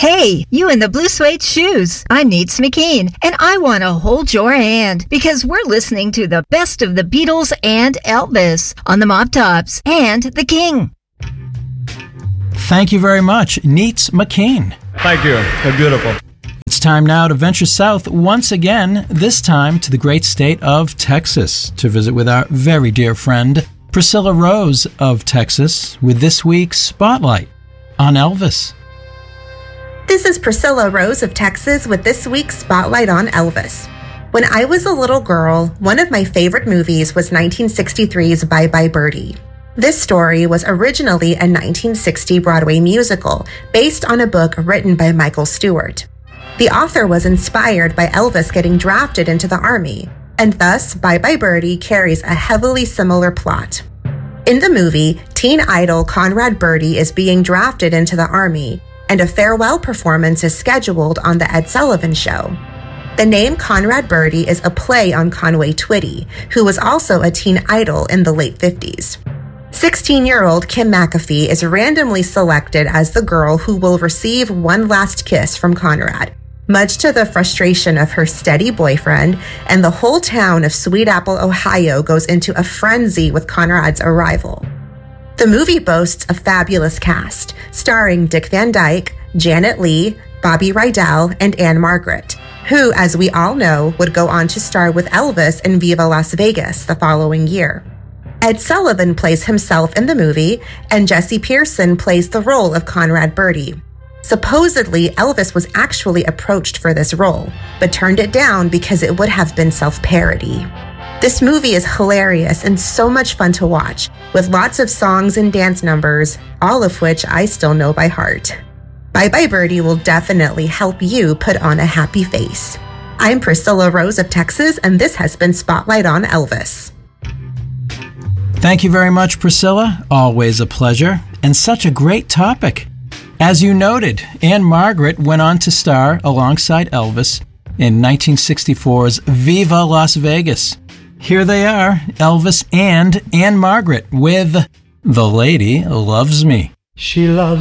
Hey, you in the blue suede shoes. I'm Neets McKean, and I want to hold your hand because we're listening to the best of the Beatles and Elvis on the Mop Tops and the King. Thank you very much, Neets McKean. Thank you. They're beautiful. It's time now to venture south once again, this time to the great state of Texas, to visit with our very dear friend, Priscilla Rose of Texas, with this week's Spotlight on Elvis. This is Priscilla Rose of Texas with this week's Spotlight on Elvis. When I was a little girl, one of my favorite movies was 1963's Bye Bye Birdie. This story was originally a 1960 Broadway musical based on a book written by Michael Stewart. The author was inspired by Elvis getting drafted into the Army, and thus Bye Bye Birdie carries a heavily similar plot. In the movie, teen idol Conrad Birdie is being drafted into the Army, and a farewell performance is scheduled on The Ed Sullivan Show. The name Conrad Birdie is a play on Conway Twitty, who was also a teen idol in the late 50s. 16-year-old Kim McAfee is randomly selected as the girl who will receive one last kiss from Conrad, much to the frustration of her steady boyfriend, and the whole town of Sweet Apple, Ohio goes into a frenzy with Conrad's arrival. The movie boasts a fabulous cast, starring Dick Van Dyke, Janet Leigh, Bobby Rydell, and Anne Margaret, who, as we all know, would go on to star with Elvis in Viva Las Vegas the following year. Ed Sullivan plays himself in the movie, and Jesse Pearson plays the role of Conrad Birdie. Supposedly, Elvis was actually approached for this role, but turned it down because it would have been self-parody. This movie is hilarious and so much fun to watch, with lots of songs and dance numbers, all of which I still know by heart. Bye Bye Birdie will definitely help you put on a happy face. I'm Priscilla Rose of Texas, and this has been Spotlight on Elvis. Thank you very much, Priscilla. Always a pleasure, and such a great topic. As you noted, Anne Margaret went on to star alongside Elvis in 1964's Viva Las Vegas. Here they are, Elvis and Anne Margaret with The Lady Loves Me. She loves